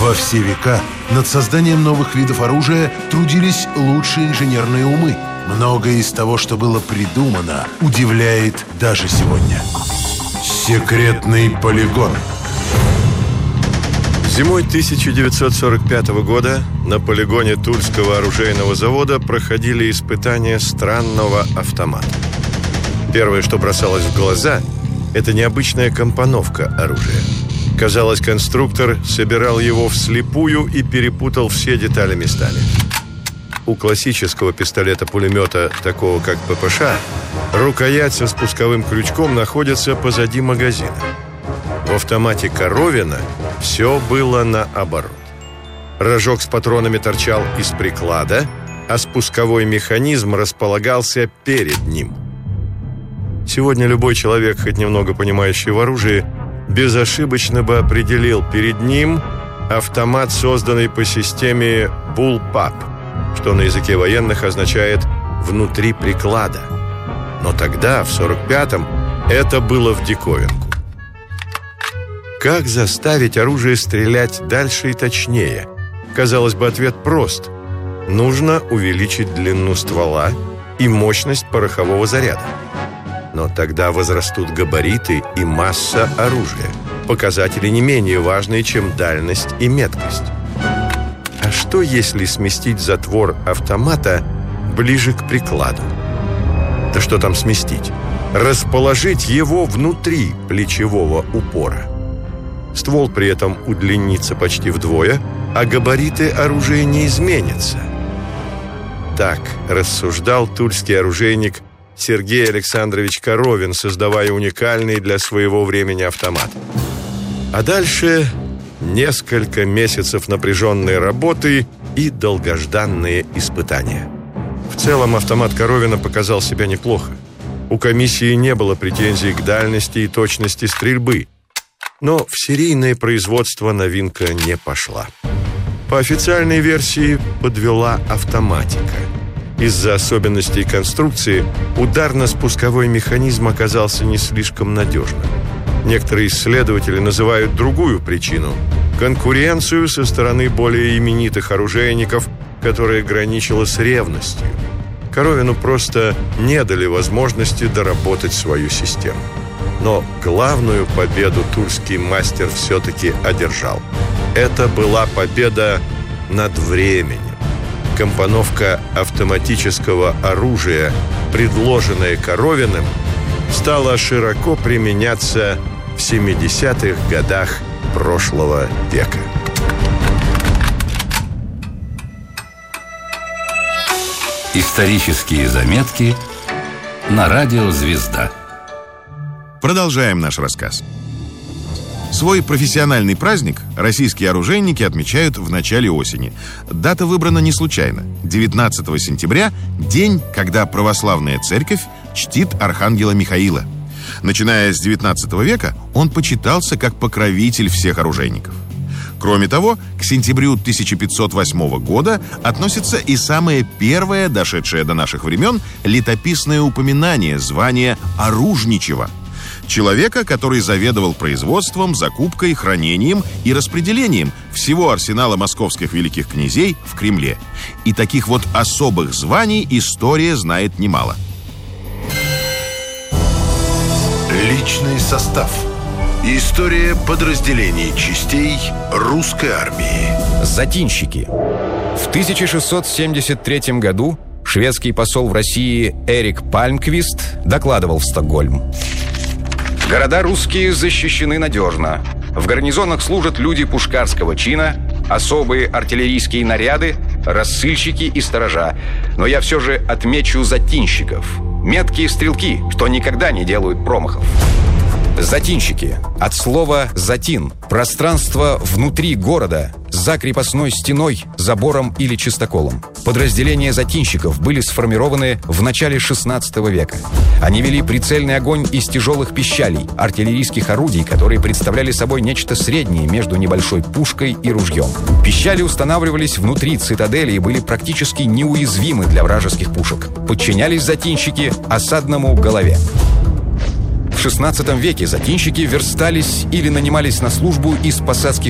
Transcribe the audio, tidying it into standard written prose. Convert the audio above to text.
Во все века над созданием новых видов оружия трудились лучшие инженерные умы. Многое из того, что было придумано, удивляет даже сегодня. Секретный полигон. Зимой 1945 года на полигоне Тульского оружейного завода проходили испытания странного автомата. Первое, что бросалось в глаза, это необычная компоновка оружия. Казалось, конструктор собирал его вслепую и перепутал все детали местами. У классического пистолета-пулемета, такого как ППШ, рукоять со спусковым крючком находится позади магазина. В автомате Коровина все было наоборот. Рожок с патронами торчал из приклада, а спусковой механизм располагался перед ним. Сегодня любой человек, хоть немного понимающий в оружии, безошибочно бы определил перед ним автомат, созданный по системе Bullpup, что на языке военных означает «внутри приклада». Но тогда, в 45-м, это было в диковинку. Как заставить оружие стрелять дальше и точнее? Казалось бы, ответ прост. Нужно увеличить длину ствола и мощность порохового заряда. Но тогда возрастут габариты и масса оружия. Показатели не менее важные, чем дальность и меткость. А что, если сместить затвор автомата ближе к прикладу? Да что там сместить? Расположить его внутри плечевого упора. Ствол при этом удлинится почти вдвое, а габариты оружия не изменятся. Так рассуждал тульский оружейник Сергей Александрович Коровин, создавая уникальный для своего времени автомат. А дальше несколько месяцев напряженной работы и долгожданные испытания. В целом автомат Коровина показал себя неплохо. У комиссии не было претензий к дальности и точности стрельбы. Но в серийное производство новинка не пошла. По официальной версии подвела автоматика. Из-за особенностей конструкции ударно-спусковой механизм оказался не слишком надежным. Некоторые исследователи называют другую причину – конкуренцию со стороны более именитых оружейников, которая граничила с ревностью. Коровину просто не дали возможности доработать свою систему. Но главную победу тульский мастер все-таки одержал. Это была победа над временем. Компоновка автоматического оружия, предложенная Коровиным, стала широко применяться в 70-х годах прошлого века. Исторические заметки на радио «Звезда». Продолжаем наш рассказ. Свой профессиональный праздник российские оружейники отмечают в начале осени. Дата выбрана не случайно. 19 сентября – день, когда православная церковь чтит архангела Михаила. Начиная с 19 века он почитался как покровитель всех оружейников. Кроме того, к сентябрю 1508 года относится и самое первое, дошедшее до наших времен, летописное упоминание звания оружничего. Человека, который заведовал производством, закупкой, хранением и распределением всего арсенала московских великих князей в Кремле. И таких вот особых званий история знает немало. Личный состав. История подразделений частей русской армии. Затинщики. В 1673 году шведский посол в России Эрик Пальмквист докладывал в Стокгольм. Города русские защищены надежно. В гарнизонах служат люди пушкарского чина, особые артиллерийские наряды, рассыльщики и сторожа. Но я все же отмечу затинщиков. Меткие стрелки, что никогда не делают промахов. Затинщики. От слова «затин» – пространство внутри города, за крепостной стеной, забором или чистоколом. Подразделения затинщиков были сформированы в начале XVI века. Они вели прицельный огонь из тяжелых пищалей, артиллерийских орудий, которые представляли собой нечто среднее между небольшой пушкой и ружьем. Пищали устанавливались внутри цитадели и были практически неуязвимы для вражеских пушек. Подчинялись затинщики осадному голове. В XVI веке затинщики верстались или нанимались на службу из посадских